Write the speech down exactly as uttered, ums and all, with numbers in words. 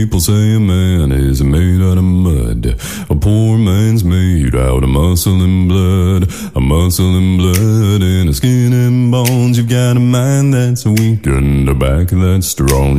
People say a man is made out of mud. A poor man's made out of muscle and blood. A muscle and blood and a skin and bones. You've got a mind that's weak and a back that's strong.